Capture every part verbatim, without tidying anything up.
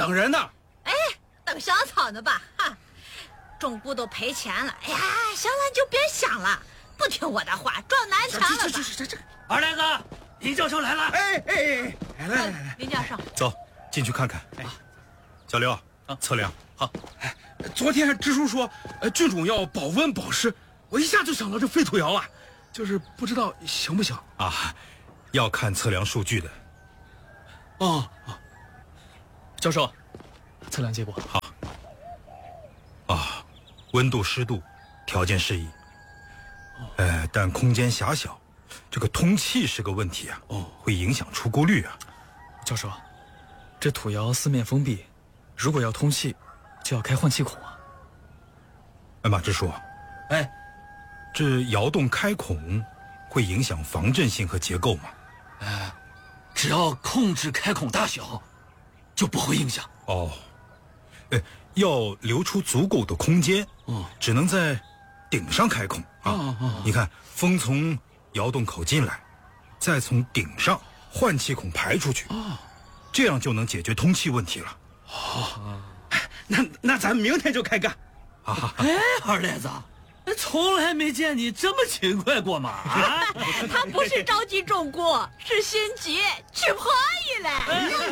等人呢。 哎，等香草呢吧？哈，种菇都赔钱了。哎呀，行了，就别想了，不听我的话，撞南墙了吧？ 这这这这， 二呆子，林教授来了。 哎哎哎，来来来来， 林教授， 走进去看看。哎，小刘，啊，测量好。 哎，昨天支书说，呃，菌种要保温保湿，我一下就想到这废土窑了，就是不知道行不行啊？要看测量数据的。 哦哦， 教授，测量结果好。啊，温度、湿度条件适宜，呃，但空间狭小，这个通气是个问题啊。哦，会影响出锅率啊。 教授，这土窑四面封闭，如果要通气，就要开换气孔啊。 哎，马支书， 哎， 这窑洞开孔会影响防震性和结构吗？ 呃，只要控制开孔大小，就不会影响。 哦，哎，要留出足够的空间，哦，只能在顶上开孔啊。哦哦，你看，风从窑洞口进来，再从顶上换气孔排出去，哦，这样就能解决通气问题了。 哦，那那咱明天就开干。 啊！哎，二呆子，从来没见你这么勤快过嘛！啊， 他不是着急种菇，是心急娶婆姨来。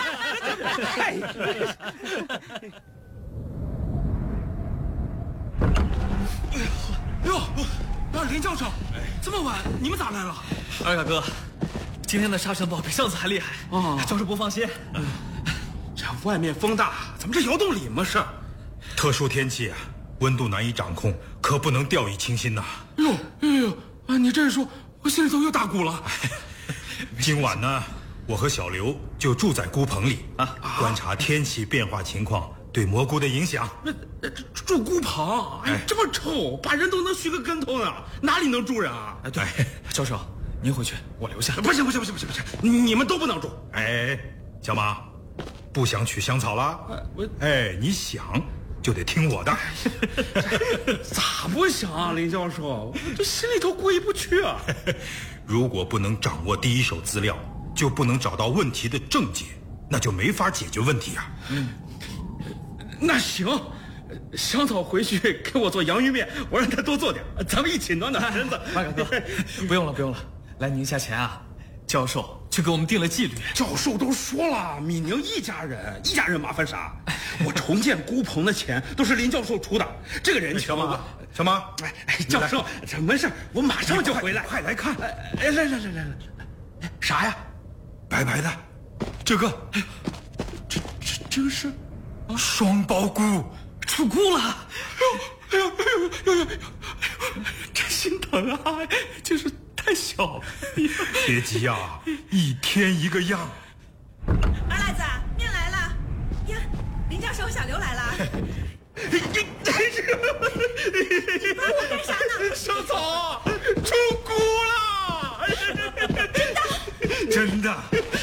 哎呦，啊，林教授，这么晚你们咋来了？ 二大哥，今天的沙尘暴比上次还厉害啊！教授不放心。 嗯，这外面风大，咱们这窑洞里嘛是。 特殊天气啊，温度难以掌控，可不能掉以轻心呐。 哎呦，哎呦，啊，你这一说，我心里头又打鼓了。 今晚呢，我和小刘就住在菇棚里啊，观察天气变化情况对蘑菇的影响。 那住菇棚，哎，这么臭，把人都能熏个跟头呢，哪里能住人啊？ 哎，对，教授，您回去，我留下。 不行不行不行不行不行，你们都不能住。 哎，小马，不想取香草了？我，哎，你想就得听我的。 咋不行啊，林教授？我这心里头过意不去啊。 如果不能掌握第一手资料，就不能找到问题的症结，那就没法解决问题啊。 嗯，那行，香草回去给我做洋芋面，我让他多做点，咱们一起暖暖身子。 二哥哥，不用了不用了，来宁夏前啊，教授就给我们定了纪律。 教授都说了，米宁一家人，一家人麻烦啥？我重建菇棚的钱都是林教授出的，这个人情啊。 小马， 哎哎，教授，这没事，我马上就回来。 快来看！ 哎，来来来来来，啥呀？ 白白的，这个， 哎呦，这这这个是双胞菇， 出菇了！ 哎呦哎呦哎呦哎呦，真心疼啊！就是太小了。 别急啊，一天一个样。 二赖子，面来了。呀，林教授、小刘来了。 你你你帮我干啥呢？ 香草出菇了！ 真的？真的？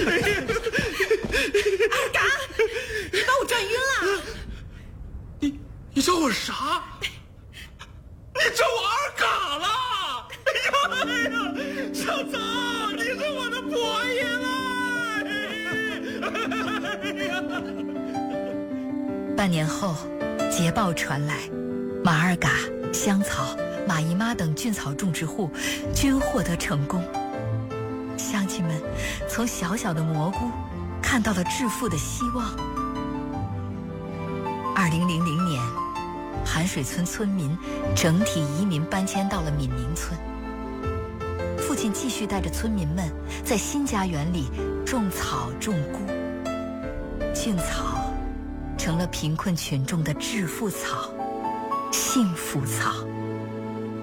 二嘎，你把我转晕了。 你你叫我啥？你叫我二嘎了！哎呀哎呀，香草，你是我的婆姨了！ 半年后，捷报传来，马二嘎、香草、马姨妈等菌草种植户均获得成功。乡亲们从小小的蘑菇看到了致富的希望。二零零零年，寒水村村民整体移民搬迁到了闽宁村。父亲继续带着村民们在新家园里种草种菇，菌草成了贫困群众的致富草、幸福草。